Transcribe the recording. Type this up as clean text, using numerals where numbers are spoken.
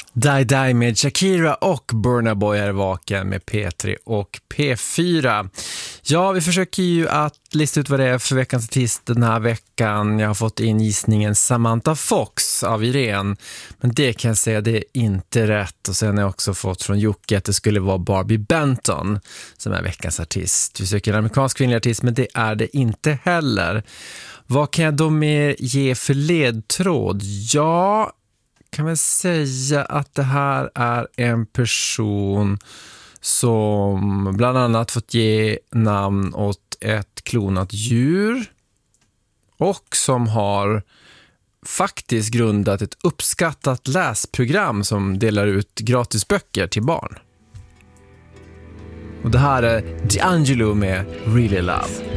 Die Die med Shakira och Burna Boy är vaken med P3 och P4. Ja, vi försöker ju att lista ut vad det är för veckans artist den här veckan. Jag har fått in gissningen Samantha Fox av Irene. Men det kan jag säga, det är inte rätt. Och sen har jag också fått från Jocke att det skulle vara Barbie Benton som är veckans artist. Vi söker en amerikansk kvinnlig artist, men det är det inte heller. Vad kan jag då mer ge för ledtråd? Ja, kan väl säga att det här är en person som bland annat fått ge namn åt ett klonat djur och som har faktiskt grundat ett uppskattat läsprogram som delar ut gratisböcker till barn. Och det här är D'Angelo med Really Love.